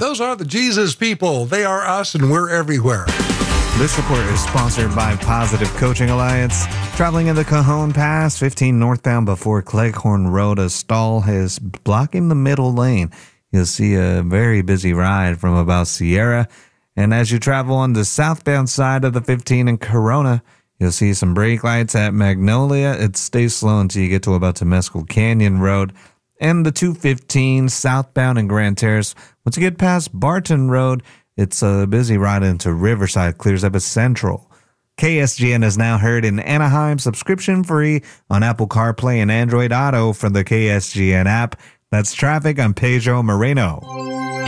Those are the Jesus people. They are us, and we're everywhere. This report is sponsored by Positive Coaching Alliance. Traveling in the Cajon Pass, 15 northbound before Cleghorn Road, a stall is blocking the middle lane. You'll see a very busy ride from about Sierra. And as you travel on the southbound side of the 15 in Corona, you'll see some brake lights at Magnolia. It stays slow until you get to about Temescal Canyon Road. And the 215 southbound in Grand Terrace. Once you get past Barton Road, it's a busy ride into Riverside, clears up at Central. KSGN is now heard in Anaheim, subscription free on Apple CarPlay and Android Auto from the KSGN app. That's traffic. I'm Pedro Moreno.